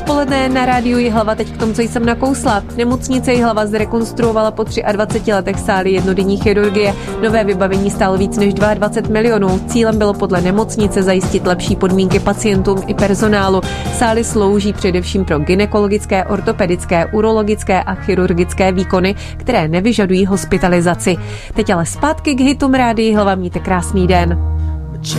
odpoledne na rádiu Jihlava, teď k tomu, co jsem nakousla. Nemocnice Jihlava zrekonstruovala po 23 letech sály jednodenní chirurgie. Nové vybavení stálo víc než 22 milionů. Cílem bylo podle nemocnice zajistit lepší podmínky pacientům i personálu. Sály slouží především pro gynekologické, ortopedické, urologické a chirurgické výkony, které nevyžadují hospitalizaci. Teď ale zpátky k hitům rádia Jihlava, mějte krásný den.